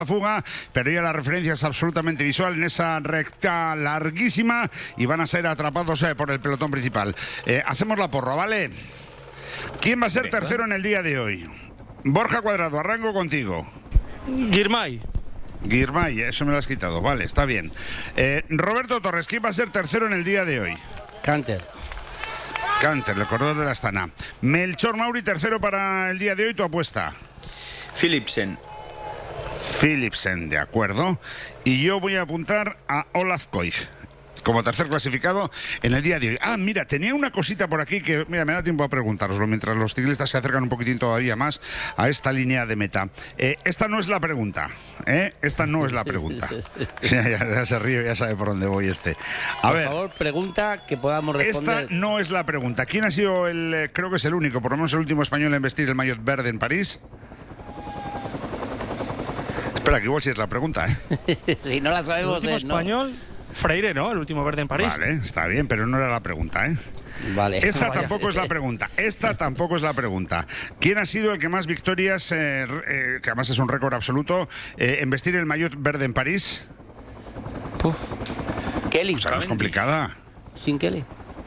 fuga, pero ya la referencia es absolutamente visual en esa recta larguísima y van a ser atrapados por el pelotón principal. Hacemos la porra, ¿vale? ¿Quién va a ser tercero en el día de hoy? Borja Cuadrado, arranco contigo. Girmay, eso me lo has quitado, vale, está bien. Roberto Torres, ¿quién va a ser tercero en el día de hoy? Canter, el corredor de la Astana. Melchor Mauri, tercero para el día de hoy, tu apuesta. Philipsen, de acuerdo. Y yo voy a apuntar a Olaf Koig como tercer clasificado en el día de hoy. Ah, mira, tenía una cosita por aquí que, mira, me da tiempo a preguntároslo mientras los ciclistas se acercan un poquitín todavía más a esta línea de meta. Esta no es la pregunta, Esta no es la pregunta. ya se ríe, ya sabe por dónde voy este. Por favor, pregunta que podamos responder. Esta no es la pregunta. ¿Quién ha sido creo que es el único, por lo menos el último español en vestir el maillot verde en París? Espera, que igual sí es la pregunta, Si no la sabemos, el último español, Freire, ¿no? El último verde en París. Vale, está bien, pero no era la pregunta, Vale. Esta tampoco es la pregunta. ¿Quién ha sido el que más victorias, que además es un récord absoluto, en vestir el maillot verde en París? Kelly. O sea, no es complicada. Sin Kelly.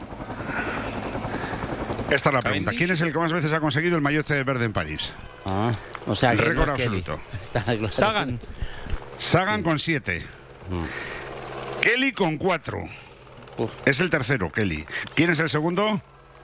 Esta es la pregunta. ¿Quién es el que más veces ha conseguido el maillot verde en París? O sea, el que récord no es absoluto. Kelly. Sagan. Sagan con 7. Kelly con 4. Es el tercero, Kelly. ¿Quién es el segundo?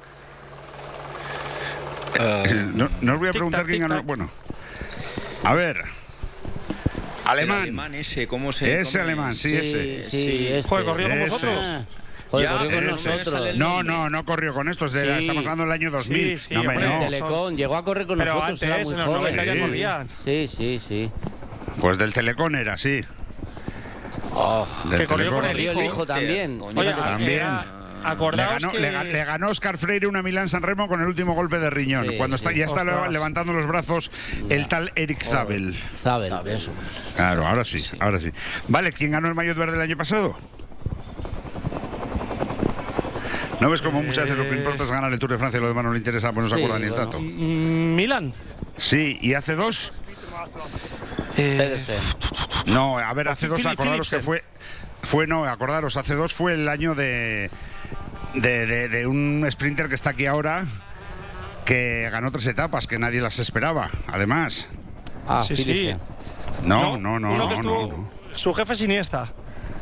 No os voy a preguntar quién ganó. Bueno, a ver. Alemán. El alemán ese, ¿cómo se ese llama? alemán, sí, ese. Sí, Joder, ¿corrió con Ese. vosotros? Joder, Ya, corrió con ese nosotros. No corrió con estos. Sí. Estamos hablando del año 2000. Sí, no, hombre, hombre, no. Telecom, llegó a correr con Pero nosotros, antes, era muy en los joven. 90 ya corrían. Sí. Pues del Telecom era, sí. Del Que corrió Telecom. con Corrió el hijo también. Oye, También. acordaos que... Le ganó Oscar Freire una Milán-San Remo con el último golpe de riñón. Sí, cuando ya está Ostras. levantando los brazos el tal Eric Zabel. Zabel, eso. Claro, ahora sí. Vale, ¿quién ganó el maillot verde el año pasado? ¿No ves como muchas veces lo que importa es ganar el Tour de Francia y lo demás no le interesa? Pues no se Sí, acuerda ni el bueno. dato. Milan. Sí, ¿y hace dos? Pedersen. No, a ver, hace dos, acordaros que Philipsen. acordaros, hace dos fue el año de un sprinter que está aquí ahora, que ganó 3 etapas, que nadie las esperaba, además. Sí. No. Uno que estuvo... Su jefe es Iniesta.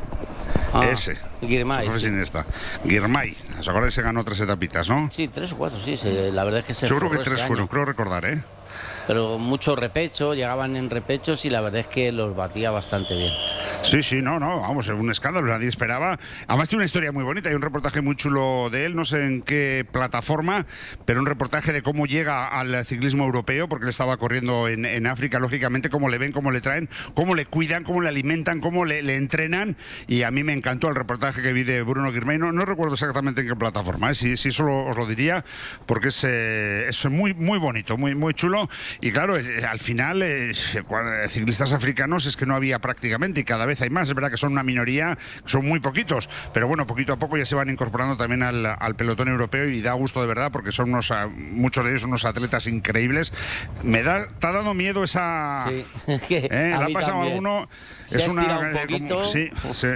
Ese. Girmay. Girmay. ¿Os acordáis que ganó 3 etapitas, no? Sí, 3 o 4, sí. La verdad es que se Yo creo que forró ese 3 fueron, año. creo recordar, Pero mucho repecho, llegaban en repechos y la verdad es que los batía bastante bien. Sí, no, vamos, es un escándalo, nadie esperaba. Además tiene una historia muy bonita, hay un reportaje muy chulo de él, no sé en qué plataforma, pero un reportaje de cómo llega al ciclismo europeo, porque él estaba corriendo en África, lógicamente, cómo le ven, cómo le traen, cómo le cuidan, cómo le alimentan, cómo le entrenan, y a mí me encantó el reportaje que vi de Bruno Girmay, no recuerdo exactamente en qué plataforma, sí, solo os lo diría, porque es muy, muy bonito, muy chulo, y claro, al final, ciclistas africanos es que no había prácticamente, y cada vez hay más. Es verdad que son una minoría, son muy poquitos, pero bueno, poquito a poco ya se van incorporando también al pelotón europeo y da gusto de verdad porque son muchos de ellos unos atletas increíbles. ¿Te ha dado miedo esa? Sí, que ¿Le a ha mí pasado a también. alguno? Se ha estirado un poquito. Sí,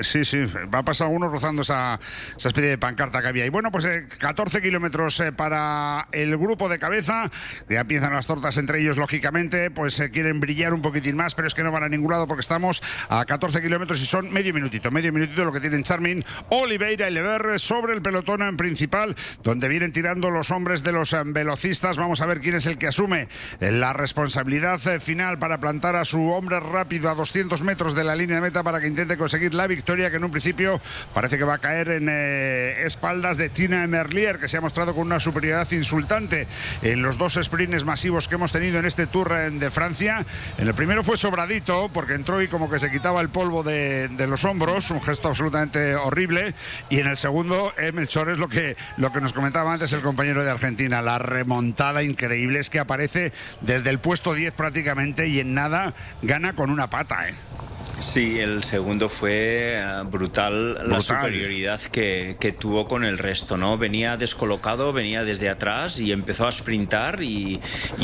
va a pasar uno rozando esa especie de pancarta que había. Y bueno, pues 14 kilómetros para el grupo de cabeza. Ya empiezan las tortas entre ellos, lógicamente, pues quieren brillar un poquitín más, pero es que no van a ningún lado porque estamos a 14 kilómetros y son medio minutito lo que tienen Charmin, Oliveira y Lever sobre el pelotón principal, donde vienen tirando los hombres de los velocistas. Vamos a ver quién es el que asume la responsabilidad final para plantar a su hombre rápido a 200 metros de la línea de meta para que intente conseguir la victoria, que en un principio parece que va a caer en espaldas de Tina Merlier, que se ha mostrado con una superioridad insultante en los 2 sprints masivos que hemos tenido en este Tour de Francia. En el primero fue sobradito porque entró y como que se quitaba el polvo de los hombros, un gesto absolutamente horrible, y en el segundo Melchor es lo que nos comentaba antes el compañero de Argentina, la remontada increíble, es que aparece desde el puesto 10 prácticamente y en nada gana con una pata, Sí, el segundo fue brutal la superioridad que tuvo con el resto, ¿no? Venía descolocado, venía desde atrás y empezó a sprintar y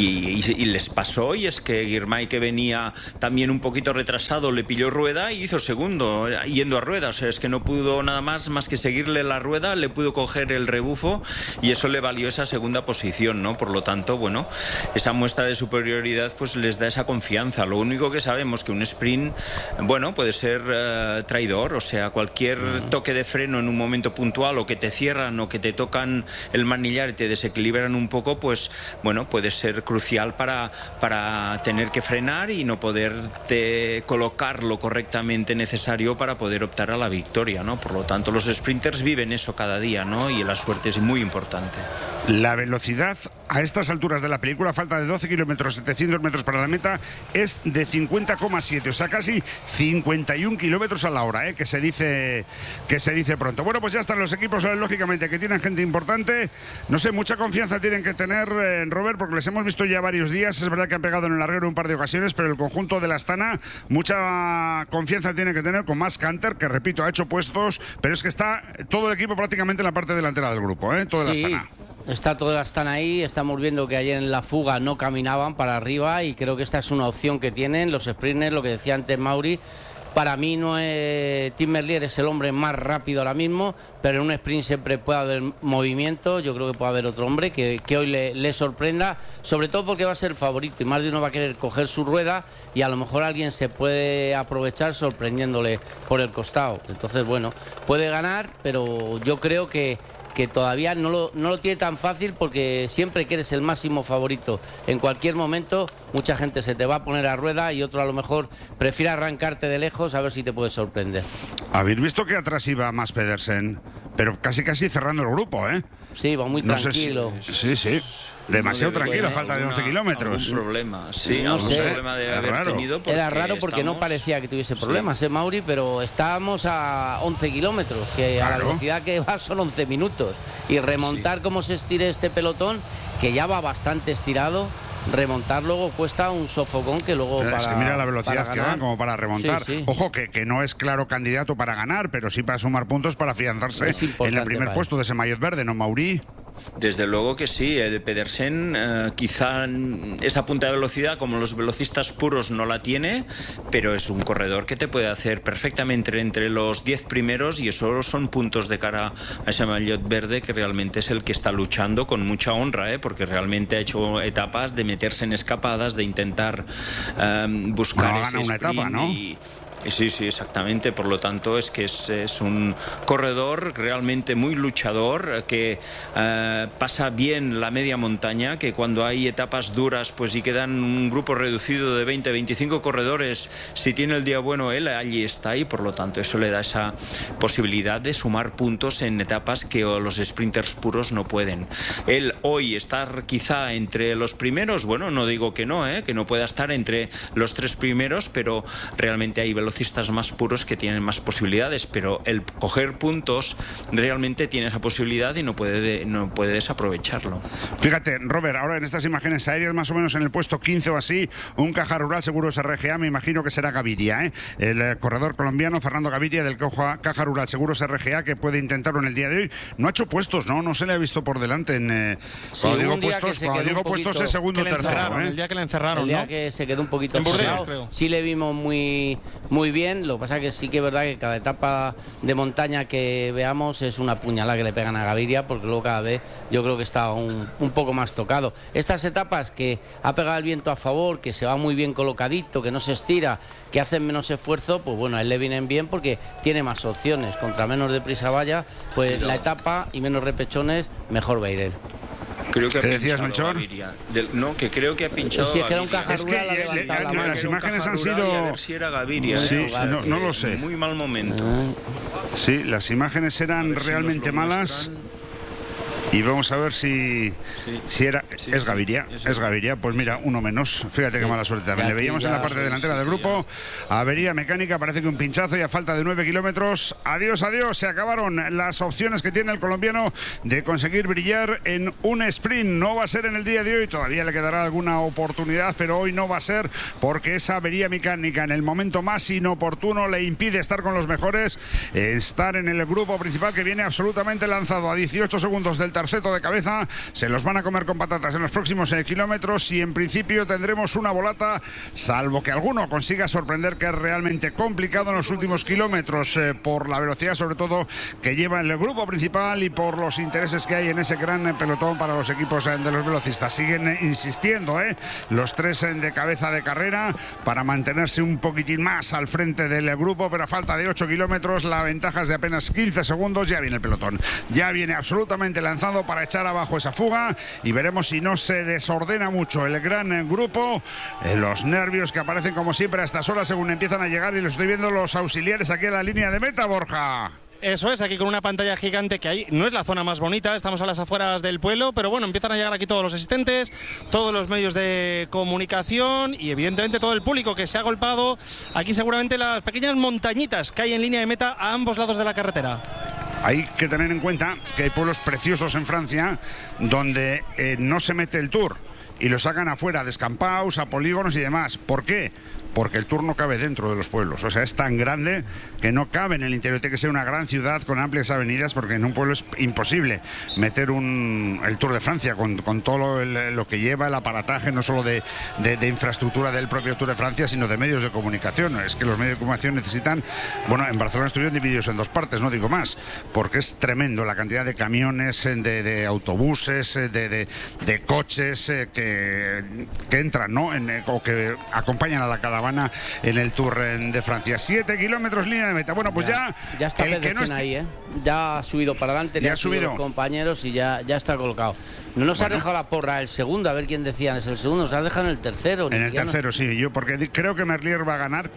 les pasó, y es que Girmay, que venía también un poquito retrasado, le pilló rueda y hizo segundo yendo a rueda. O sea, es que no pudo nada más que seguirle la rueda, le pudo coger el rebufo y eso le valió esa segunda posición, ¿no? Por lo tanto, bueno, esa muestra de superioridad pues les da esa confianza. Lo único que sabemos que un sprint, bueno, puede ser traidor, o sea, cualquier toque de freno en un momento puntual, o que te cierran o que te tocan el manillar y te desequilibran un poco, pues bueno, puede ser crucial para tener que frenar y no poderte colocar lo correctamente necesario para poder optar a la victoria, ¿no? Por lo tanto, los sprinters viven eso cada día, ¿no? Y la suerte es muy importante. La velocidad a estas alturas de la película, falta de 12 kilómetros, 700 metros para la meta, es de 50,7, o sea, casi 51 kilómetros a la hora, que se dice pronto. Bueno, pues ya están los equipos, lógicamente, que tienen gente importante. No sé, mucha confianza tienen que tener, Robert, porque les hemos visto ya varios días. Es verdad que han pegado en el larguero un par de ocasiones, pero el conjunto de la Astana, mucha confianza tiene que tener con Max Canter, que repito, ha hecho puestos, pero es que está todo el equipo prácticamente en la parte delantera del grupo, todo el Astana. Está todo el Astana ahí. Estamos viendo que ayer en la fuga no caminaban para arriba, y creo que esta es una opción que tienen los sprinters, lo que decía antes Mauri. Para mí no es Tim Merlier, es el hombre más rápido ahora mismo, pero en un sprint siempre puede haber movimiento. Yo creo que puede haber otro hombre que hoy le sorprenda, sobre todo porque va a ser favorito y más de uno va a querer coger su rueda, y a lo mejor alguien se puede aprovechar sorprendiéndole por el costado. Entonces, bueno, puede ganar, pero yo creo que todavía no lo tiene tan fácil, porque siempre que eres el máximo favorito en cualquier momento, mucha gente se te va a poner a rueda y otro a lo mejor prefiere arrancarte de lejos a ver si te puede sorprender. Habéis visto que atrás iba Mads Pedersen, pero casi cerrando el grupo, Sí, va muy tranquilo. Sí. Demasiado tranquilo, a falta de 11 kilómetros. Algún problema, sí, no sé. Problema de haber tenido. Era raro porque no parecía que tuviese problemas, Mauri, pero estábamos a 11 kilómetros, que a la velocidad que va son 11 minutos. Y remontar como se estire este pelotón, que ya va bastante estirado, remontar luego cuesta un sofocón que luego es que mira la velocidad que van como para remontar. Sí. Ojo, que no es claro candidato para ganar, pero sí para sumar puntos, para afianzarse en el primer puesto de ese maillot verde, ¿no, Mauri? Desde luego que sí. El Pedersen quizá esa punta de velocidad, como los velocistas puros, no la tiene, pero es un corredor que te puede hacer perfectamente entre los 10 primeros, y eso son puntos de cara a ese maillot verde, que realmente es el que está luchando con mucha honra, porque realmente ha hecho etapas de meterse en escapadas, de intentar buscar ese una sprint, etapa, ¿no? Sí, exactamente. Por lo tanto, es que es un corredor realmente muy luchador, que pasa bien la media montaña, que cuando hay etapas duras pues y quedan un grupo reducido de 20, 25 corredores, si tiene el día bueno, él allí está, y por lo tanto eso le da esa posibilidad de sumar puntos en etapas que los sprinters puros no pueden. Él hoy estar quizá entre los primeros, bueno, no digo que no pueda estar entre los 3 primeros, pero realmente hay velocistas más puros que tienen más posibilidades, pero el coger puntos realmente tiene esa posibilidad y no puede desaprovecharlo. Fíjate, Robert, ahora en estas imágenes aéreas, más o menos en el puesto 15 o así, un Caja Rural Seguros RGA, me imagino que será Gaviria, el corredor colombiano Fernando Gaviria del Caja Rural Seguros RGA, que puede intentarlo en el día de hoy. No ha hecho puestos, no se le ha visto por delante cuando digo puestos es segundo o tercero. El día que le encerraron, el día que se quedó un poquito cerrado, sí le vimos muy bien. Lo que pasa es que sí que es verdad que cada etapa de montaña que veamos es una puñalada que le pegan a Gaviria, porque luego cada vez yo creo que está un poco más tocado. Estas etapas que ha pegado el viento a favor, que se va muy bien colocadito, que no se estira, que hacen menos esfuerzo, pues bueno, a él le vienen bien porque tiene más opciones. Contra menos deprisa vaya, pues la etapa y menos repechones, mejor va a ir él. Creo que ¿Qué decías, Melchor? No, que creo que ha pinchado. Si es que era un Caja Rural, las imágenes han sido. A ver si era Gaviria. Sí, no lo sé. Muy mal momento. Sí, las imágenes eran realmente malas. Y vamos a ver si era... es Gaviria, es Gaviria. Pues mira, uno menos. Fíjate qué mala suerte también. Le veíamos en la parte delantera del grupo. Avería mecánica, parece que un pinchazo y a falta de 9 kilómetros. Adiós, adiós. Se acabaron las opciones que tiene el colombiano de conseguir brillar en un sprint. No va a ser en el día de hoy. Todavía le quedará alguna oportunidad, pero hoy no va a ser porque esa avería mecánica en el momento más inoportuno le impide estar con los mejores, estar en el grupo principal que viene absolutamente lanzado a 18 segundos del terceto de cabeza. Se los van a comer con patatas en los próximos kilómetros y en principio tendremos una volata, salvo que alguno consiga sorprender, que es realmente complicado en los últimos kilómetros por la velocidad sobre todo que lleva en el grupo principal y por los intereses que hay en ese gran pelotón para los equipos de los velocistas. Siguen insistiendo los tres de cabeza de carrera para mantenerse un poquitín más al frente del grupo, pero a falta de 8 kilómetros la ventaja es de apenas 15 segundos. Ya viene el pelotón, ya viene absolutamente lanzado para echar abajo esa fuga y veremos si no se desordena mucho el gran grupo. Los nervios que aparecen como siempre a estas horas según empiezan a llegar, y los estoy viendo los auxiliares aquí en la línea de meta, Borja. Eso es, aquí con una pantalla gigante que hay. No es la zona más bonita, estamos a las afueras del pueblo, pero bueno, empiezan a llegar aquí todos los asistentes, todos los medios de comunicación y evidentemente todo el público que se ha agolpado aquí seguramente las pequeñas montañitas que hay en línea de meta a ambos lados de la carretera. Hay que tener en cuenta que hay pueblos preciosos en Francia donde no se mete el Tour y lo sacan afuera, descampados, a polígonos y demás. ¿Por qué? Porque el Tour no cabe dentro de los pueblos. O sea, es tan grande que no cabe en el interior. Tiene que ser una gran ciudad con amplias avenidas, porque en un pueblo es imposible meter el Tour de Francia con todo lo que lleva el aparataje, no solo de infraestructura del propio Tour de Francia, sino de medios de comunicación. Es que los medios de comunicación necesitan... Bueno, en Barcelona estuvieron divididos en dos partes, no digo más, porque es tremendo la cantidad de camiones, de autobuses, de coches que entran, ¿no? O que acompañan a la caravana en el Tour de Francia. 7 kilómetros línea de meta. Bueno, pues ya está Pedersen ahí, ya ha subido para adelante, ya ha subido los compañeros y ya está colocado. No nos ha dejado la porra el segundo, a ver quién decían es el segundo, nos ha dejado en el tercero. En el tercero, sí, yo porque creo que Merlier va a ganar,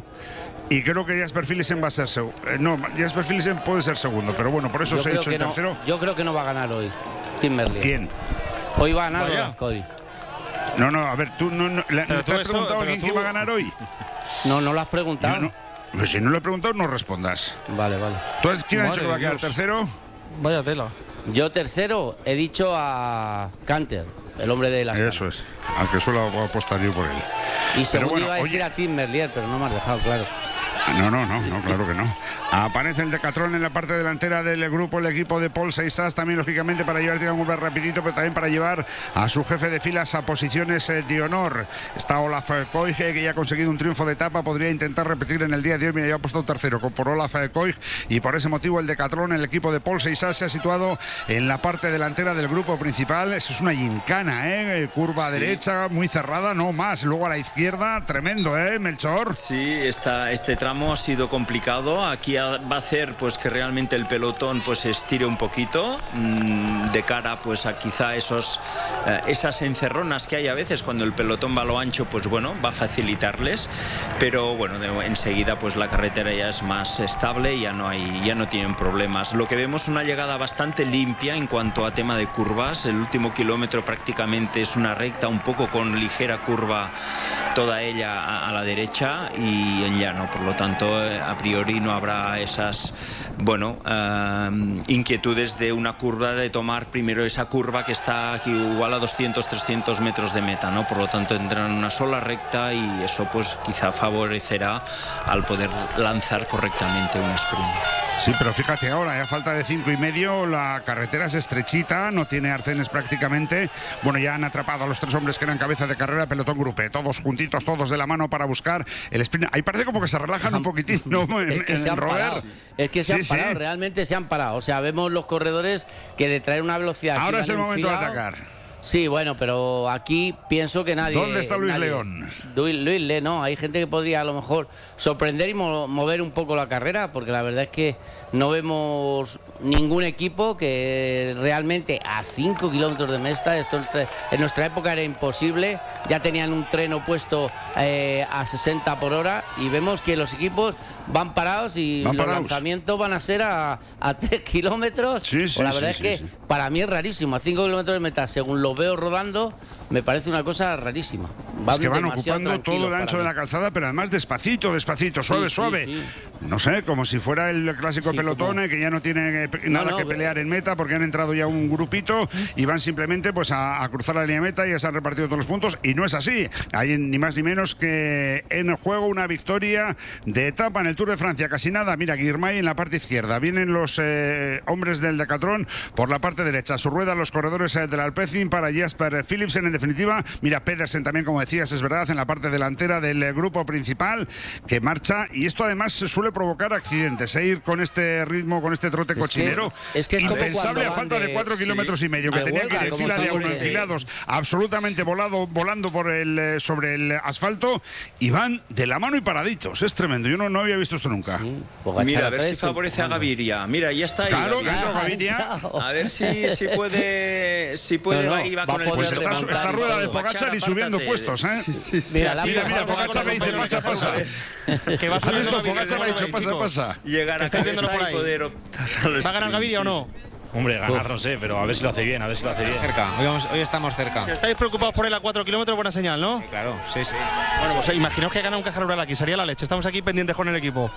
y creo que Jasper Philipsen va a ser segundo. No, Jasper Philipsen puede ser segundo, pero bueno, por eso se ha hecho el tercero. Yo creo que no va a ganar hoy Tim Merlier. ¿Quién? Hoy va a ganar Lascodi. No, a ver, tú no ¿te has preguntado a alguien quién va a ganar hoy? No lo has preguntado. Pues si no lo he preguntado, no respondas. Vale. ¿Tú quién ha dicho que va a quedar tercero? Vaya tela. Yo tercero he dicho a Canter, el hombre de las... Eso es, al que suelo apostar yo por él. Y segundo iba a decir a Tim Merlier, pero no me has dejado, claro. No, claro que no. Aparece el Decathlon en la parte delantera del grupo, el equipo de Paul Seissas, también lógicamente para llevar un Uber rapidito, pero también para llevar a su jefe de filas a posiciones de honor. Está Olaf Koig, que ya ha conseguido un triunfo de etapa, podría intentar repetir en el día de hoy. Mira, ya ha puesto un tercero por Olaf Koig, y por ese motivo el Decathlon, el equipo de Paul Seissas, se ha situado en la parte delantera del grupo principal. Eso es una gincana, curva derecha, muy cerrada, no más. Luego a la izquierda, tremendo, Melchor. Sí, este tramo ha sido complicado. Aquí va a hacer pues que realmente el pelotón pues se estire un poquito de cara pues a quizá esas encerronas que hay a veces cuando el pelotón va a lo ancho, pues bueno, va a facilitarles, pero bueno, enseguida pues la carretera ya es más estable y ya no tienen problemas. Lo que vemos es una llegada bastante limpia en cuanto a tema de curvas. El último kilómetro prácticamente es una recta un poco con ligera curva, toda ella a la derecha y en llano, por lo tanto a priori no habrá esas inquietudes de una curva, de tomar primero esa curva que está aquí igual a 200-300 metros de meta, ¿no? Por lo tanto tendrán una sola recta y eso pues quizá favorecerá al poder lanzar correctamente un sprint. Sí, pero fíjate ahora, a falta de 5,5, la carretera es estrechita, no tiene arcenes prácticamente. Bueno, ya han atrapado a los tres hombres que eran cabeza de carrera, pelotón grupé, todos juntitos, todos de la mano para buscar el sprint. Ahí parece como que se relajan un poquitín, ¿no? Es que se han parado. Es que se han parado, realmente se han parado. O sea, vemos los corredores que de traer una velocidad... Ahora es el momento de atacar. Sí, bueno, pero aquí pienso que nadie... ¿Dónde está Luis León? Luis León, no, hay gente que podría a lo mejor sorprender y mover un poco la carrera, porque la verdad es que no vemos ningún equipo que realmente a 5 kilómetros de meta, esto en nuestra época era imposible, ya tenían un tren opuesto a 60 por hora y vemos que los equipos van parados y los lanzamientos van a ser a 3 kilómetros. Sí, pues la verdad es que para mí es rarísimo, a 5 kilómetros de meta, según lo veo rodando, me parece una cosa rarísima. Es que van ocupando todo el ancho de la calzada, pero además despacito, suave. Sí. No sé, como si fuera el clásico pelotón, que ya no tiene nada que pelear en meta porque han entrado ya un grupito y van simplemente pues a cruzar la línea de meta y ya se han repartido todos los puntos, y no es así. Hay ni más ni menos que en juego una victoria de etapa en el Tour de Francia, casi nada. Mira, Girmay en la parte izquierda, vienen los hombres del Decathlon por la parte derecha, su rueda los corredores del Alpecin para Jasper Philipsen, en definitiva. Mira, Pedersen también, como decías, es verdad, en la parte delantera del grupo principal que marcha, y esto además suele provocar accidentes, ir con este ritmo, con este trote cochinero. Es que impensable a falta de 4 kilómetros y medio, que tenían que ir en fila de uno, enfilados, absolutamente volando por sobre el asfalto, y van de la mano y paraditos. Es tremendo, yo no había visto esto nunca. Sí, mira, a ver si favorece a Gaviria. Mira, ya está ahí. Claro, Gaviria. A ver si puede ir con el pues esta rueda de Pogačar y subiendo puestos, ¿eh? Mira, Pogačar le dice pasa. Que va a subir Pogačar le ha dicho pasa. Llegar a viéndolo por ahí. Poder optar al ¿Va a ganar Gaviria o no? Hombre, ganar no sé, pero a ver si lo hace bien, Cerca, hoy estamos cerca. Si estáis preocupados por él a 4 kilómetros, buena señal, ¿no? Claro, sí. Bueno, pues imaginaos que gana un Caja Rural aquí, sería la leche. Estamos aquí pendientes con el equipo.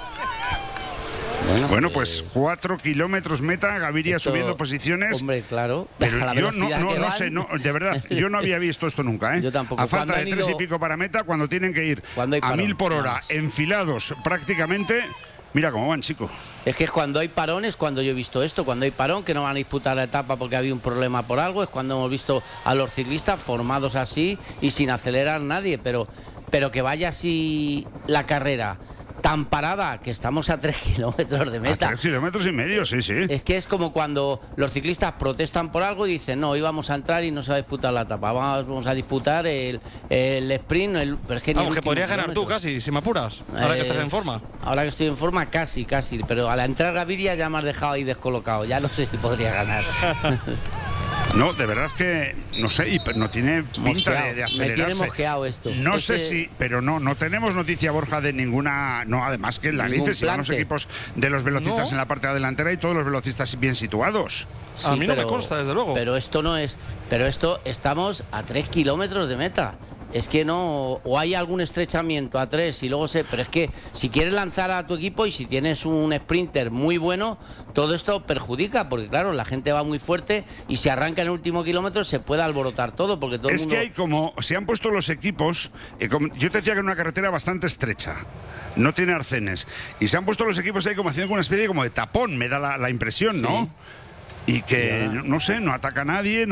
Bueno, pues 4 kilómetros meta, Gaviria subiendo posiciones. Hombre, claro. Pero yo no sé, de verdad, yo no había visto esto nunca, ¿eh? Yo tampoco. A falta de 3 y pico para meta, cuando tienen que ir a 1000 por hora, enfilados prácticamente. Mira cómo van, chico. Es que es cuando hay parones, cuando yo he visto esto, cuando hay parón, que no van a disputar la etapa porque había un problema por algo, es cuando hemos visto a los ciclistas formados así y sin acelerar nadie, pero que vaya así la carrera tan parada, que estamos a 3 kilómetros de meta. A 3 kilómetros y medio, sí. Es que es como cuando los ciclistas protestan por algo y dicen, no, íbamos a entrar y no se va a disputar la etapa, vamos a disputar el sprint. Pero es que vamos, que podrías ganar tú casi, si me apuras, ahora que estás en forma. Ahora que estoy en forma, casi, pero a la entrada Gaviria ya me has dejado ahí descolocado, ya no sé si podría ganar. No, de verdad que no sé, y no tiene pinta de acelerarse. Me tiene mosqueado esto. No sé si, pero no tenemos noticia, Borja, de ninguna. No, además que en la narices si van los equipos de los velocistas en la parte delantera y todos los velocistas bien situados. Sí, a mí no me consta, desde luego. Pero esto no es. Pero esto estamos a 3 kilómetros de meta. Es que no, o hay algún estrechamiento a 3 y luego pero es que si quieres lanzar a tu equipo y si tienes un sprinter muy bueno, todo esto perjudica, porque claro, la gente va muy fuerte y si arranca en el último kilómetro se puede alborotar todo, porque todo el mundo... Es que hay como, se han puesto los equipos, yo te decía que es una carretera bastante estrecha, no tiene arcenes, y se han puesto los equipos ahí como haciendo una especie como de tapón, me da la impresión, ¿no? Sí. Y que, no sé, no ataca a nadie,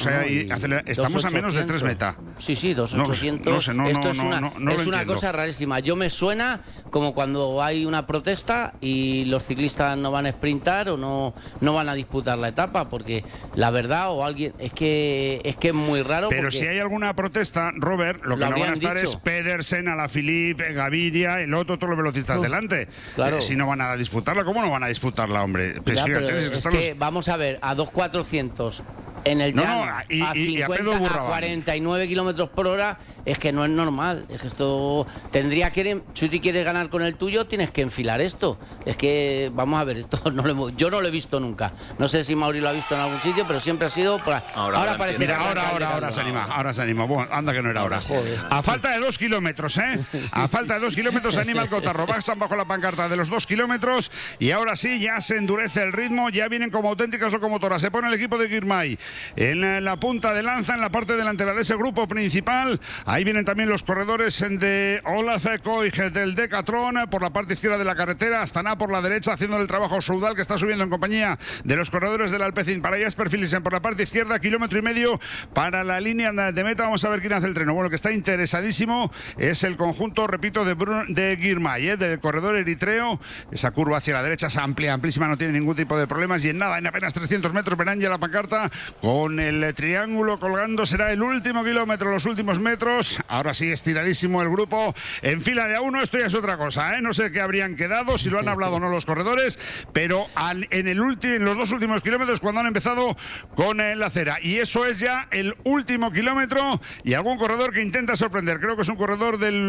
estamos a menos de 3 meta. Sí, 2.800. No sé, esto es una cosa rarísima. Yo me suena como cuando hay una protesta y los ciclistas no van a sprintar o no van a disputar la etapa, porque la verdad, o alguien, es que es muy raro. Pero si hay alguna protesta, Robert, lo que no van a estar es Pedersen, Alaphilippe, Gaviria, el otro, todos los velocistas delante. Claro. Si no van a disputarla, ¿cómo no van a disputarla, hombre? Pues fíjate, es que vamos a ver, a 2.400 en el llano, a 50, a 49 kilómetros por hora, es que no es normal. Es que esto tendría que, si tú quieres ganar con el tuyo, tienes que enfilar esto. Es que, vamos a ver, esto yo no lo he visto nunca. No sé si Mauri lo ha visto en algún sitio, pero siempre ha sido por ahora parece. Mira, ahora se anima. Bueno, anda que no era ahora. A falta de 2 kilómetros, A falta de 2 kilómetros se anima el cotarro. Bajan bajo la pancarta de los 2 kilómetros y ahora sí, ya se endurece el ritmo, ya vienen como auténticas locomotoras. Se pone el equipo de Girmay en la punta de lanza, en la parte delantera de ese grupo principal. Ahí vienen también los corredores de Olaf Koig del Decathlon por la parte izquierda de la carretera, Astana por la derecha haciendo el trabajo Soudal, que está subiendo en compañía de los corredores del Alpecin. Para Jasper Philipsen por la parte izquierda, 1,5 kilómetros para la línea de meta. Vamos a ver quién hace el treno. Bueno, que está interesadísimo es el conjunto, repito, de Girmay, del corredor eritreo. Esa curva hacia la derecha es amplia, amplísima, no tiene ningún tipo de problemas, y en apenas 300 metros verán ya la pancarta con el triángulo colgando. Será el último kilómetro, los últimos metros. Ahora sí, estiradísimo el grupo en fila de A1. Esto ya es otra cosa, ¿eh? No sé qué habrían quedado, si lo han hablado o no los corredores, pero en los 2 últimos kilómetros, cuando han empezado con la acera. Y eso es ya el último kilómetro, y algún corredor que intenta sorprender. Creo que es un corredor del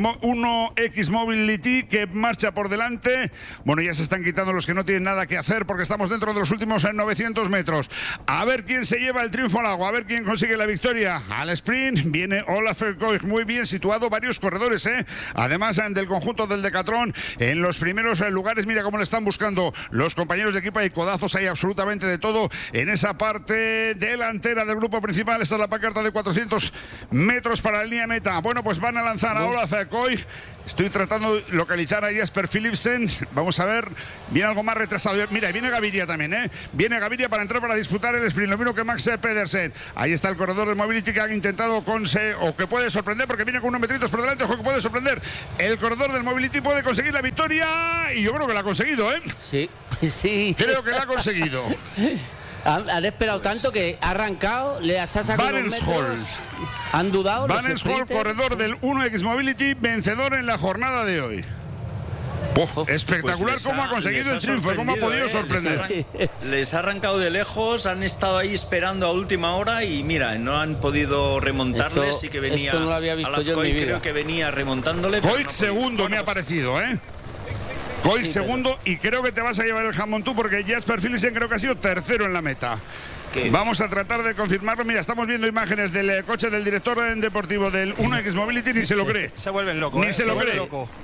1X Mobility que marcha por delante. Bueno, ya se están quitando los que no tienen nada que hacer, porque estamos dentro de los últimos 900 metros. A ver quién se lleva el triunfo al agua, a ver quién consigue la victoria. Al sprint viene Olaf Koig, muy bien situado, varios corredores, además del conjunto del Decathlon en los primeros lugares. Mira cómo le están buscando los compañeros de equipo. Hay codazos, hay absolutamente de todo en esa parte delantera del grupo principal. Esta es la pancarta de 400 metros para la línea meta. Bueno, pues van a lanzar a Olaf Koig. Estoy tratando de localizar a Jasper Philipsen. Vamos a ver, viene algo más retrasado. Mira, viene Gaviria también, Viene Gaviria para entrar para disputar el sprint, lo mismo que Max Pedersen. Ahí está el corredor de Mobility que han intentado o que puede sorprender, porque viene con unos metritos por delante. Ojo que puede sorprender. El corredor del Mobility puede conseguir la victoria, y yo creo que la ha conseguido, Sí, sí. Creo que la ha conseguido. Han esperado tanto que ha arrancado, le ha sacado unos metros. Han dudado. Van Hol, corredor del 1X Mobility, vencedor en la jornada de hoy. Espectacular, pues cómo ha conseguido el triunfo, cómo ha podido sorprender. Les ha arrancado de lejos, han estado ahí esperando a última hora y mira, no han podido remontarle. Sí que venía. Esto no lo había visto yo en mi vida. Creo que venía remontándole. Koig segundo me ha parecido, Koig segundo, y creo que te vas a llevar el jamón tú, porque Jasper Philipsen creo que ha sido tercero en la meta. Vamos a tratar de confirmarlo. Mira, estamos viendo imágenes del coche del director deportivo del 1X Mobility, ni se lo cree. Se vuelven locos. Ni se lo cree.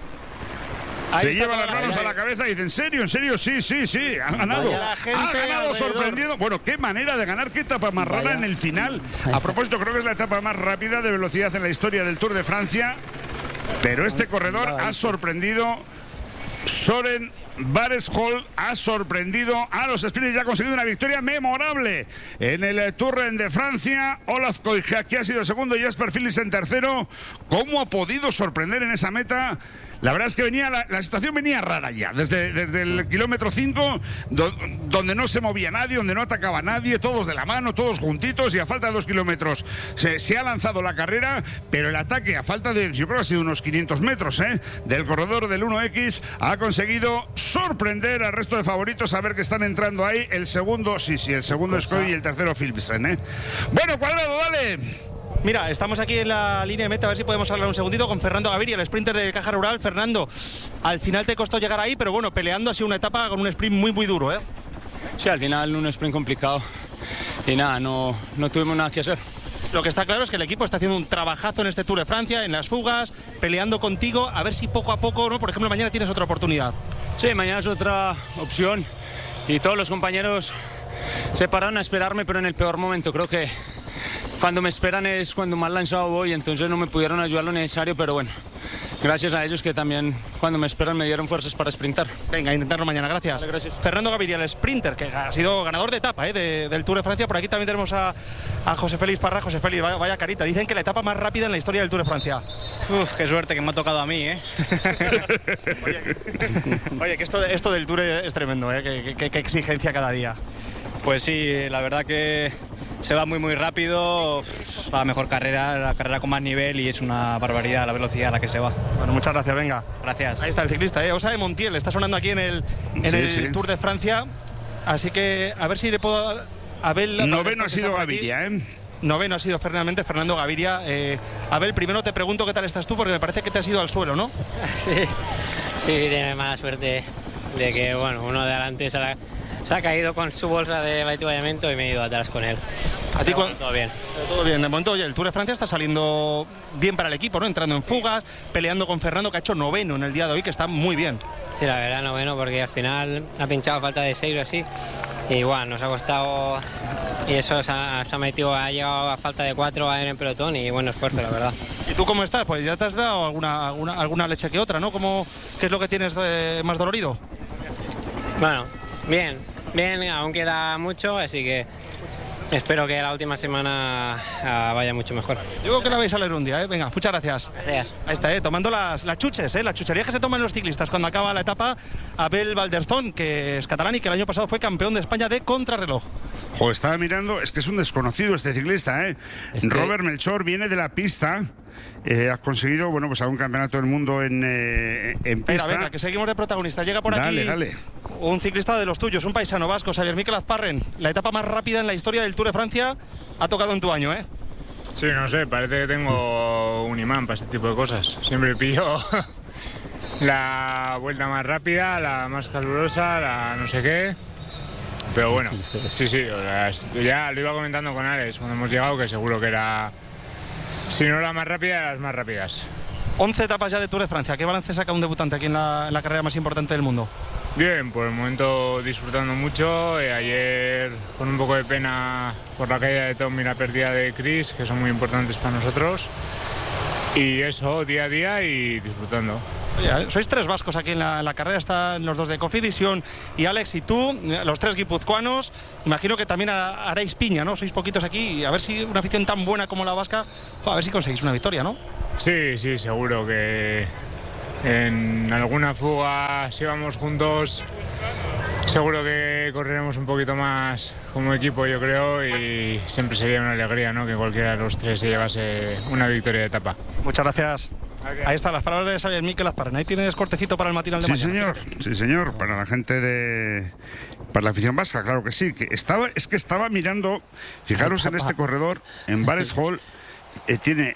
Se llevan las manos a la cabeza y dicen, ¿en serio? ¿En serio? Sí, ha ganado. Ha ganado sorprendido. Bueno, qué manera de ganar, qué etapa más rara en el final. A propósito, creo que es la etapa más rápida de velocidad en la historia del Tour de Francia. Pero este corredor ha sorprendido. Søren Vareshol ha sorprendido a los sprinters y ha conseguido una victoria memorable en el Tour de Francia. Olaf Koig, que ha sido segundo, y Jasper Philipsen tercero. ¿Cómo ha podido sorprender en esa meta? La verdad es que la situación venía rara ya, desde el kilómetro 5, donde no se movía nadie, donde no atacaba nadie, todos de la mano, todos juntitos, y a falta de 2 kilómetros se ha lanzado la carrera, pero el ataque a falta de, yo creo que ha sido unos 500 metros, del corredor del 1X, ha conseguido sorprender al resto de favoritos, a ver que están entrando ahí. El segundo, el segundo es Koig y el tercero Philipsen, Bueno, Cuadrado, dale. Mira, estamos aquí en la línea de meta, a ver si podemos hablar un segundito con Fernando Gaviria, el sprinter de Caja Rural. Fernando, al final te costó llegar ahí, pero bueno, peleando ha sido una etapa con un sprint muy, muy duro, Sí, al final un sprint complicado y nada, no tuvimos nada que hacer. Lo que está claro es que el equipo está haciendo un trabajazo en este Tour de Francia, en las fugas, peleando contigo, a ver si poco a poco, ¿no? Por ejemplo, mañana tienes otra oportunidad. Sí, mañana es otra opción y todos los compañeros se pararon a esperarme, pero en el peor momento. Creo que cuando me esperan es cuando más lanzado voy, entonces no me pudieron ayudar lo necesario, pero bueno, gracias a ellos que también cuando me esperan me dieron fuerzas para sprintar. Venga, a intentarlo mañana, gracias. Vale, gracias. Fernando Gaviria, el sprinter, que ha sido ganador de etapa del Tour de Francia. Por aquí también tenemos a José Félix Parra. José Félix, vaya carita, dicen que la etapa más rápida en la historia del Tour de Francia. Qué suerte que me ha tocado a mí, Oye, que esto del Tour es tremendo, qué exigencia cada día. Pues sí, la verdad que se va muy muy rápido, la mejor carrera, la carrera con más nivel, y es una barbaridad la velocidad a la que se va. Bueno, muchas gracias, venga. Gracias. Ahí está el ciclista, Osa de Montiel, está sonando aquí en el Tour de Francia, así que a ver si le puedo... Noveno ha sido Gaviria, Noveno ha sido Fernando Gaviria. Abel, primero te pregunto qué tal estás tú, porque me parece que te has ido al suelo, ¿no? Sí, tiene mala suerte de que, bueno, uno de adelante se ha caído con su bolsa de avituallamiento y me he ido atrás con él. ¿A ti todo bien? Todo bien. De momento, oye, el Tour de Francia está saliendo bien para el equipo, ¿no? Entrando en fugas, peleando con Fernando, que ha hecho noveno en el día de hoy, que está muy bien. Sí, la verdad, noveno, porque al final ha pinchado a falta de 6 o así. Y bueno, nos ha costado, y eso ha llegado a falta de 4 a ir en pelotón, y buen esfuerzo, la verdad. ¿Y tú cómo estás? Pues ya te has dado alguna leche que otra, ¿no? ¿Qué es lo que tienes más dolorido? Bueno, bien, aún queda mucho, así que espero que la última semana vaya mucho mejor. Digo que la vais a leer un día, ¿eh? Venga, muchas gracias. Gracias. Ahí está, tomando las chuches, la chuchería que se toman los ciclistas cuando acaba la etapa. Abel Balderston, que es catalán y que el año pasado fue campeón de España de contrarreloj. Joder, estaba mirando, es que es un desconocido este ciclista, ¿eh? Robert Melchor viene de la pista. Has conseguido, bueno, pues algún campeonato del mundo en pista. Venga, que seguimos de protagonistas. Llega por aquí un ciclista de los tuyos, un paisano vasco, Xavier Mikel Azparren. La etapa más rápida en la historia del Tour de Francia ha tocado en tu año, ¿eh? Sí, no sé, parece que tengo un imán para este tipo de cosas. Siempre pillo la vuelta más rápida, la más calurosa, la no sé qué. Pero bueno, sí, ya lo iba comentando con Alex cuando hemos llegado, que seguro que era, si no la más rápida, las más rápidas. 11 etapas ya de Tour de Francia. ¿Qué balance saca un debutante aquí en la carrera más importante del mundo? Bien, por el momento disfrutando mucho. Ayer con un poco de pena por la caída de Tom y la pérdida de Chris, que son muy importantes para nosotros. Y eso, día a día y disfrutando. Oye, sois 3 vascos aquí en la carrera, están los 2 de Cofidis, y Alex y tú, los 3 guipuzcoanos. Imagino que también haréis piña, ¿no? Sois poquitos aquí y a ver si una afición tan buena como la vasca, a ver si conseguís una victoria, ¿no? Sí, seguro que en alguna fuga, si vamos juntos, seguro que correremos un poquito más como equipo, yo creo, y siempre sería una alegría, ¿no?, que cualquiera de los 3 se llevase una victoria de etapa. Muchas gracias. Okay. Ahí están las palabras de Xavier Mikel Azparren. Ahí tienes cortecito para el matinal de mañana. Sí, señor, para la gente para la afición vasca, claro que sí. Estaba mirando, fijaros en este corredor, en Bares Hall, tiene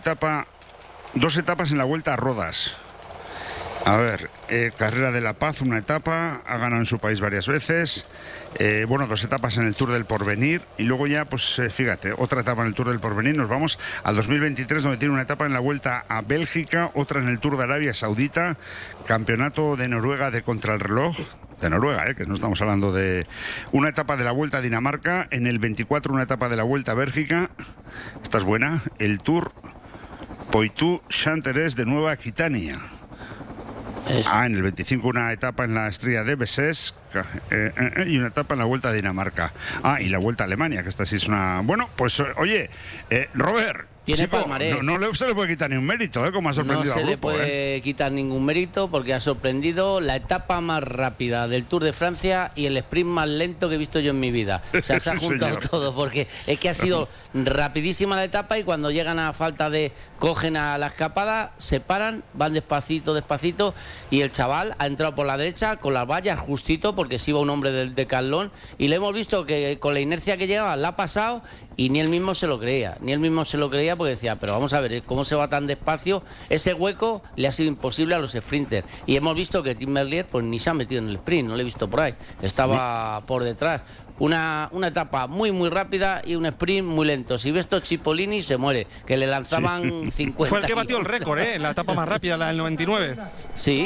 2 etapas en la Vuelta a Rodas. A ver, Carrera de la Paz, una etapa, ha ganado en su país varias veces, 2 etapas en el Tour del Porvenir, y luego ya, pues fíjate, otra etapa en el Tour del Porvenir. Nos vamos al 2023, donde tiene una etapa en la Vuelta a Bélgica, otra en el Tour de Arabia Saudita, campeonato de Noruega de contrarreloj, de Noruega, que no estamos hablando de una etapa de la Vuelta a Dinamarca, en el 24 una etapa de la Vuelta a Bélgica, esta es buena, el Tour Poitou-Chanteres de Nueva Aquitania. En el 25 una etapa en la Estrella de Besés y una etapa en la Vuelta a Dinamarca. Y la Vuelta a Alemania, que esta sí es una... Bueno, pues oye, Robert, tiene palmarés. No se le puede quitar ni un mérito, como ha sorprendido al grupo. No se le puede quitar ningún mérito porque ha sorprendido la etapa más rápida del Tour de Francia y el sprint más lento que he visto yo en mi vida. O sea, se ha juntado todo, porque es que ha sido rapidísima la etapa, y cuando llegan a falta de... cogen a la escapada, se paran, van despacito, y el chaval ha entrado por la derecha con las vallas justito, porque se iba un hombre del Decathlon, y le hemos visto que con la inercia que llevaba la ha pasado, y ni él mismo se lo creía, porque decía, pero vamos a ver, ¿cómo se va tan despacio? Ese hueco le ha sido imposible a los sprinters, y hemos visto que Tim Merlier pues ni se ha metido en el sprint, no le he visto por ahí, estaba por detrás. Una etapa muy rápida y un sprint muy lento. Si ves esto, Cipollini se muere, que le lanzaban 50. Fue el que batió el récord, la etapa más rápida, la del 99. Sí,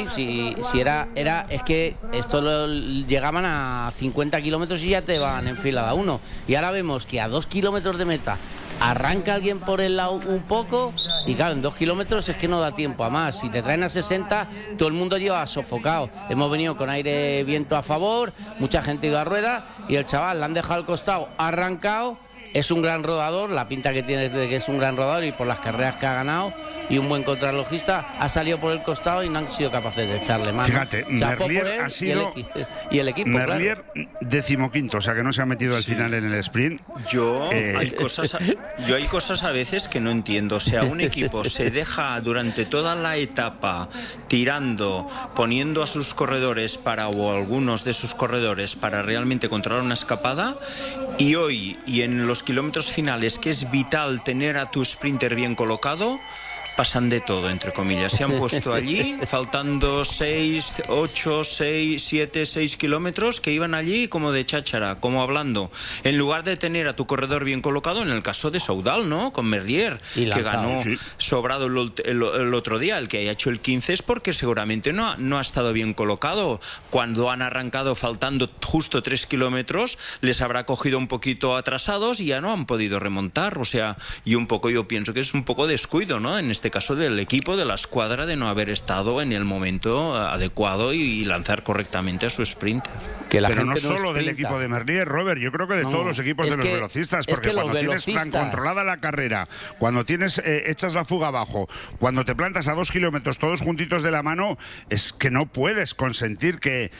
es que esto llegaban a 50 kilómetros y ya te van enfilada uno. Y ahora vemos que a 2 kilómetros de meta arranca alguien por el lado un poco, y claro, en 2 kilómetros es que no da tiempo a más. Si te traen a 60, todo el mundo lleva sofocado. Hemos venido con aire, viento a favor, mucha gente ha ido a rueda, y el chaval la han dejado al costado, ha arrancado. Es un gran rodador, la pinta que tiene de que es un gran rodador, y por las carreras que ha ganado, y un buen contrarrelojista, ha salido por el costado y no han sido capaces de echarle mano. Fíjate, Merlier ha sido y el equipo, Merlier, claro. 15º, o sea que no se ha metido al final en el sprint. Hay cosas a veces que no entiendo. O sea, un equipo se deja durante toda la etapa tirando, poniendo a sus corredores o algunos de sus corredores para realmente controlar una escapada, y hoy y en los kilómetros finales, que es vital tener a tu sprinter bien colocado, pasan de todo, entre comillas. Se han puesto allí, faltando 6 kilómetros, que iban allí como de cháchara, como hablando. En lugar de tener a tu corredor bien colocado, en el caso de Soudal, ¿no?, con Merlier, que ganó sobrado el otro día. El que haya hecho el 15 es porque seguramente no ha estado bien colocado. Cuando han arrancado faltando justo 3 kilómetros, les habrá cogido un poquito atrasados y ya no han podido remontar. O sea, yo pienso que es un poco descuido, ¿no?, en este caso del equipo, de la escuadra, de no haber estado en el momento adecuado y lanzar correctamente a su sprinter. Que la pero no gente solo del equipo de Merlier, Robert, yo creo que de todos los equipos de los velocistas, porque cuando tienes tan controlada la carrera, cuando tienes echas la fuga abajo, cuando te plantas a 2 kilómetros todos juntitos de la mano, es que no puedes consentir que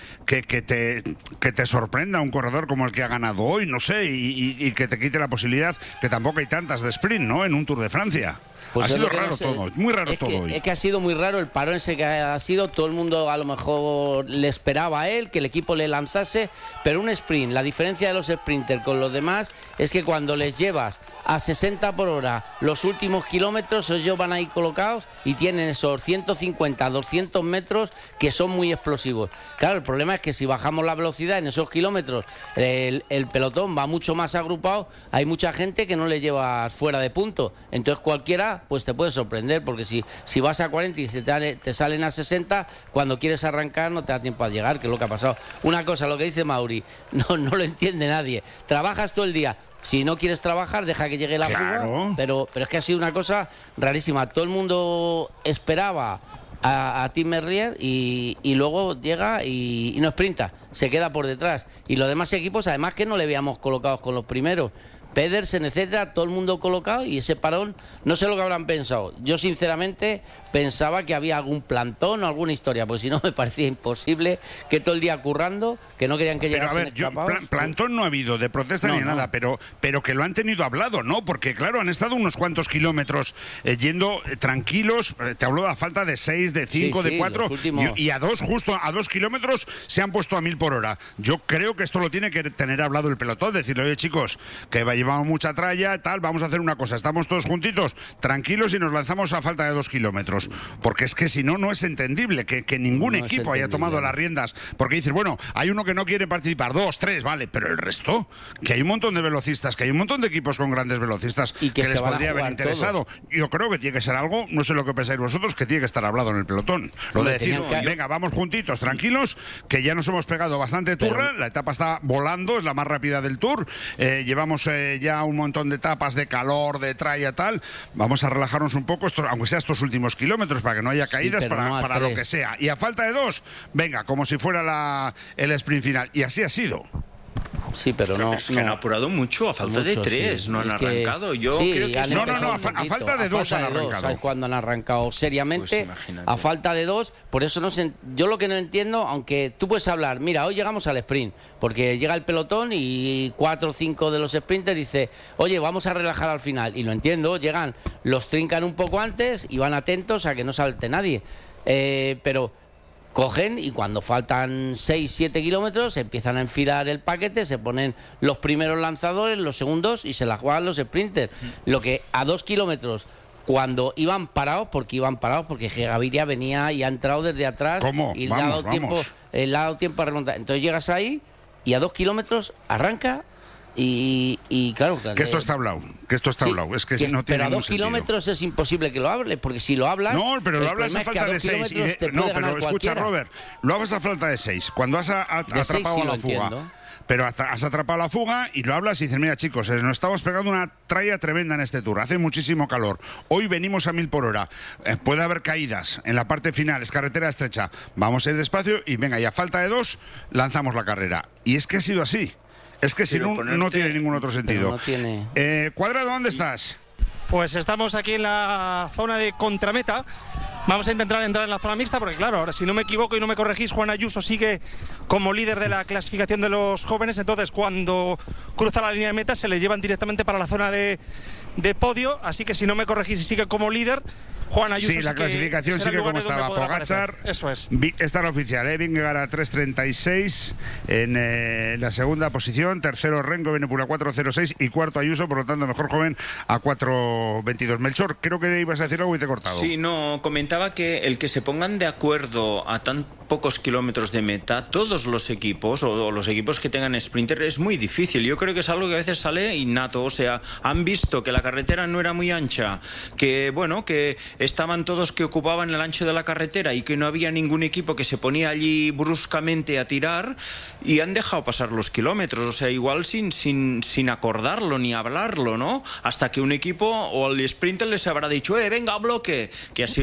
te sorprenda un corredor como el que ha ganado hoy, no sé, y que te quite la posibilidad, que tampoco hay tantas de sprint, ¿no?, en un Tour de Francia. Pues ha sido raro todo, muy raro todo hoy. Es que ha sido muy raro el parón ese que ha sido. Todo el mundo a lo mejor le esperaba a él, que el equipo le lanzase, pero un sprint, la diferencia de los sprinters con los demás es que cuando les llevas a 60 por hora los últimos kilómetros, ellos van ahí colocados y tienen esos 150, 200 metros que son muy explosivos. Claro, el problema es que si bajamos la velocidad en esos kilómetros, el pelotón va mucho más agrupado, hay mucha gente que no le llevas fuera de punto, entonces cualquiera pues te puede sorprender, porque si vas a 40 y te salen a 60, cuando quieres arrancar no te da tiempo a llegar, que es lo que ha pasado. Una cosa, lo que dice Mauri, no lo entiende nadie. Trabajas todo el día. Si no quieres trabajar, deja que llegue la fuga, pero es que ha sido una cosa rarísima. Todo el mundo esperaba a Tim Merlier y luego llega y no sprinta, se queda por detrás. Y los demás equipos, además que no le habíamos colocados con los primeros, Pedersen, etcétera, todo el mundo colocado, y ese parón, no sé lo que habrán pensado. Yo sinceramente pensaba que había algún plantón o alguna historia, porque si no me parecía imposible que todo el día currando, que no querían que llegasen escapados. Plantón no ha habido, de protesta ni nada, pero que lo han tenido hablado, ¿no? Porque claro, han estado unos cuantos kilómetros yendo tranquilos, te hablo a falta de 6, de 5, de 4, y justo a 2 kilómetros se han puesto a 1000 por hora. Yo creo que esto lo tiene que tener hablado el pelotón, decirle, oye chicos, que llevamos mucha tralla, tal, vamos a hacer una cosa, estamos todos juntitos, tranquilos, y nos lanzamos a falta de 2 kilómetros. Porque es que si no, no es entendible que ningún equipo haya tomado las riendas. Porque dices, bueno, hay uno que no quiere participar, 2, 3, vale, pero el resto, que hay un montón de velocistas, que hay un montón de equipos con grandes velocistas y que les podría haber interesado. Todo. Yo creo que tiene que ser algo, no sé lo que pensáis vosotros, que tiene que estar hablado en el pelotón. Lo de decir, venga, vamos juntitos, tranquilos, que ya nos hemos pegado bastante turra, la etapa está volando, es la más rápida del Tour, llevamos ya un montón de etapas de calor, de tralla, tal, vamos a relajarnos un poco, aunque sea estos últimos kilómetros, para que no haya caídas, para lo que sea. Y a falta de 2, venga, como si fuera el sprint final. Y así ha sido. Sí, pero es que han apurado mucho, a falta de 3, no han arrancado. Yo creo que a falta de 2 han arrancado. ¿Sabes cuándo han arrancado seriamente? Pues a falta de 2, por eso no sé. Yo lo que no entiendo, aunque tú puedes hablar, mira, hoy llegamos al sprint, porque llega el pelotón y 4 o 5 de los sprinters dice, oye, vamos a relajar al final. Y lo entiendo, llegan, los trincan un poco antes y van atentos a que no salte nadie. Pero cogen y cuando faltan 6-7 kilómetros empiezan a enfilar el paquete, se ponen los primeros lanzadores, los segundos, y se la juegan los sprinters. Lo que a 2 kilómetros, cuando iban parados, porque Gaviria venía y ha entrado desde atrás. ¿Cómo? Y le ha dado tiempo a remontar. Entonces llegas ahí y a 2 kilómetros arranca. Y claro, que esto está hablado, es que no tiene pero a 2 kilómetros es imposible que lo hables, porque si lo hablas, no, pero lo hablas a falta de 6 no, pero escucha, Robert, lo hablas a falta de 6 cuando has atrapado la fuga. Pero has atrapado la fuga y lo hablas y dices, mira chicos, nos estamos pegando una tralla tremenda en este Tour, hace muchísimo calor, hoy venimos a 1000 por hora, puede haber caídas en la parte final, es carretera estrecha, vamos a ir despacio y venga, y a falta de 2 lanzamos la carrera. Y es que ha sido así. Es que si no tiene ningún otro sentido. No tiene... Cuadrado, ¿dónde estás? Pues estamos aquí en la zona de contrameta. Vamos a intentar entrar en la zona mixta porque, claro, ahora si no me equivoco y no me corregís, Juan Ayuso sigue como líder de la clasificación de los jóvenes. Entonces, cuando cruza la línea de meta, se le llevan directamente para la zona de podio. Así que si no me corregís y sigue como líder, Juan Ayuso. Sí, la clasificación sigue como estaba. Pogačar, eso es. Esta es la oficial, Vingegaard a 3.36 en la segunda posición, tercero Renko Benepul a 4.06 y cuarto Ayuso, por lo tanto mejor joven a 4.22. Melchor, creo que ibas a decir algo y te he cortado. Sí, no, comentaba que el que se pongan de acuerdo a tan pocos kilómetros de meta, todos los equipos o los equipos que tengan sprinter, es muy difícil. Yo creo que es algo que a veces sale innato, o sea, han visto que la carretera no era muy ancha, que bueno, que estaban todos que ocupaban el ancho de la carretera y que no había ningún equipo que se ponía allí bruscamente a tirar, y han dejado pasar los kilómetros, o sea, igual sin acordarlo ni hablarlo, ¿no? Hasta que un equipo o el sprinter les habrá dicho, venga, bloque, que ha sido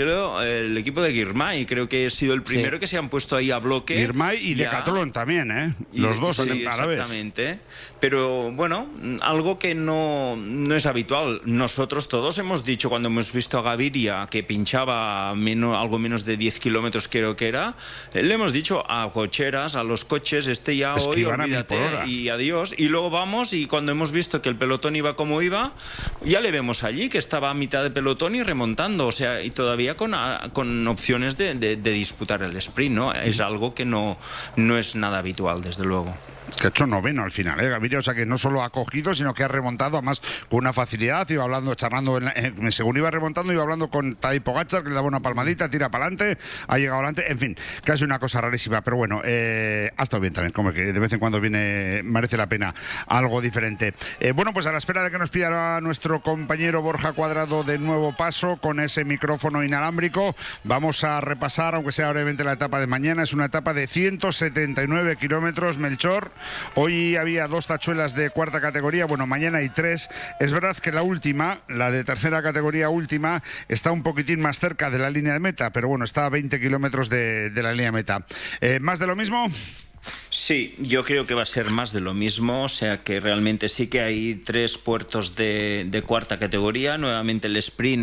el equipo de Girmay. Creo que ha sido el primero que se han puesto ahí a bloque. Girmay y Decathlon también, ¿eh? Los dos son árabes. Exactamente. Pero bueno, algo que no es habitual. Nosotros todos hemos dicho, cuando hemos visto a Gaviria que pinchaba algo menos de 10 kilómetros, creo que era, le hemos dicho a cocheras, a los coches, ya hoy, olvídate, y adiós. Y luego vamos, y cuando hemos visto que el pelotón iba como iba, ya le vemos allí, que estaba a mitad de pelotón y remontando, o sea, y todavía con opciones de disputar el sprint, ¿no? Es algo que no es nada habitual, desde luego. Que ha hecho noveno al final, Gaviria, o sea que no solo ha cogido, sino que ha remontado, además con una facilidad, iba hablando, charlando, según iba remontando, iba hablando con Tadej Pogačar, que le daba una palmadita, tira para adelante, ha llegado adelante, en fin, casi una cosa rarísima, pero bueno, ha estado bien también, como que de vez en cuando merece la pena algo diferente. Bueno, pues a la espera de que nos pida nuestro compañero Borja Cuadrado de nuevo paso con ese micrófono inalámbrico, vamos a repasar, aunque sea brevemente, la etapa de mañana. Es una etapa de 179 kilómetros, Melchor. Hoy había 2 tachuelas de cuarta categoría, bueno, mañana hay 3. Es verdad que la última, la de tercera categoría última, está un poquitín más cerca de la línea de meta, pero bueno, está a 20 kilómetros de la línea de meta. ¿Más de lo mismo? Sí, yo creo que va a ser más de lo mismo, o sea que realmente sí que hay 3 puertos de cuarta categoría, nuevamente el sprint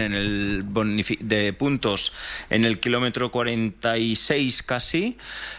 de puntos en el kilómetro 46 casi.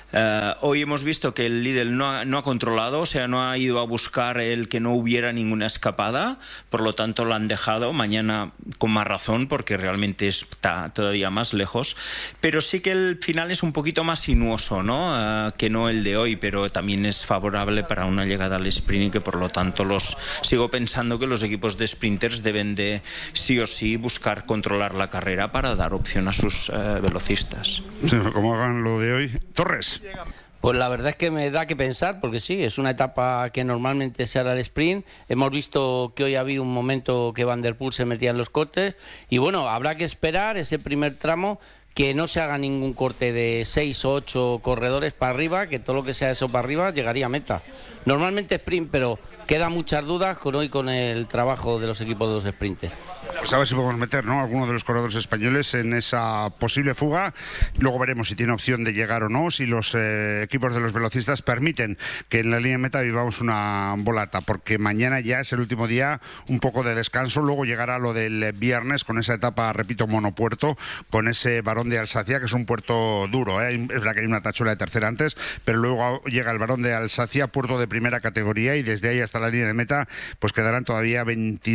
Hoy hemos visto que el líder no ha controlado, o sea, no ha ido a buscar el que no hubiera ninguna escapada, por lo tanto lo han dejado mañana con más razón, porque realmente está todavía más lejos, pero sí que el final es un poquito más sinuoso, ¿no? Que no el de hoy, pero también es favorable para una llegada al sprint, y que por lo tanto sigo pensando que los equipos de sprinters deben de sí o sí buscar controlar la carrera para dar opción a sus velocistas. Sí, como hagan lo de hoy. Torres. Pues la verdad es que me da que pensar, porque sí, es una etapa que normalmente se hará el sprint. Hemos visto que hoy ha habido un momento que Van der Poel se metía en los cortes, y bueno, habrá que esperar ese primer tramo, que no se haga ningún corte de 6 o 8 corredores para arriba, que todo lo que sea eso para arriba llegaría a meta. Normalmente sprint, pero quedan muchas dudas con el trabajo de los equipos de los sprinters. Pues a ver si podemos meter, ¿no?, alguno de los corredores españoles en esa posible fuga. Luego veremos si tiene opción de llegar o no, si los equipos de los velocistas permiten que en la línea de meta vivamos una volata, porque mañana ya es el último día, un poco de descanso. Luego llegará lo del viernes con esa etapa, repito, monopuerto, con ese Barón de Alsacia, que es un puerto duro, ¿eh? Es verdad que hay una tachuela de tercera antes, pero luego llega el Barón de Alsacia, puerto de primera categoría, y desde ahí hasta la línea de meta pues quedarán todavía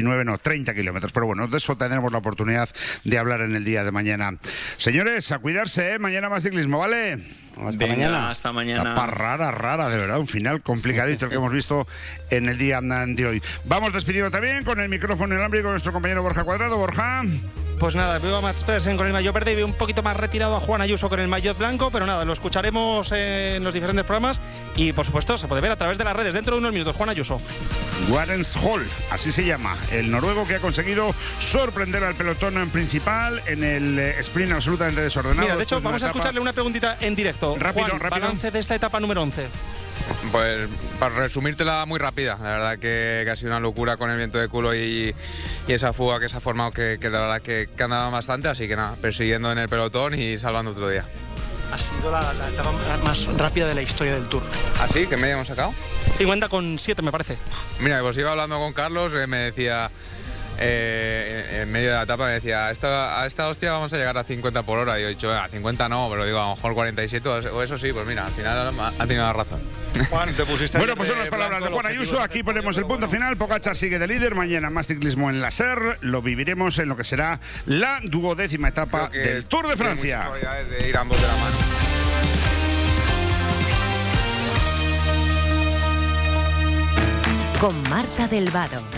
30 kilómetros. Pero bueno, de eso tendremos la oportunidad de hablar en el día de mañana. Señores, a cuidarse, ¿eh? Mañana más ciclismo, ¿vale? Hasta mañana. Etapa rara, de verdad, un final complicadito el que hemos visto en el día de hoy. Vamos despidiendo también con el micrófono inalámbrico con nuestro compañero Borja Cuadrado. Borja. Pues nada, veo a Mats Pedersen con el maillot verde y veo un poquito más retirado a Juan Ayuso con el maillot blanco, pero nada, lo escucharemos en los diferentes programas y por supuesto se puede ver a través de las redes dentro de unos minutos. Juan Ayuso. Warens Hall, así se llama, el noruego que ha conseguido sorprender al pelotón principal en el sprint absolutamente desordenado. Mira, de hecho, vamos a escucharle una preguntita en directo. Rápido. Balance de esta etapa número 11. Pues para resumírtela muy rápida, la verdad que ha sido una locura con el viento de culo y esa fuga que se ha formado, que la verdad que ha andado bastante, así que nada, persiguiendo en el pelotón y salvando otro día. Ha sido la etapa más rápida de la historia del Tour. ¿Ah, sí? ¿Qué media hemos sacado? 50,7 me parece. Mira, pues iba hablando con Carlos, me decía... en medio de la etapa me decía, a esta hostia vamos a llegar a 50 por hora. Y yo he dicho, a 50 no, pero digo, a lo mejor 47 o eso sí. Pues mira, al final ha tenido la razón. Juan, te pusiste. Bueno, pues son las palabras de Juan Ayuso. Aquí ponemos el punto final. Pogačar sigue de líder. Mañana más ciclismo en la SER. Lo viviremos en lo que será la 12ª etapa del Tour de Francia. Muchas probabilidades de ir ambos de la mano. Con Marta del Vado.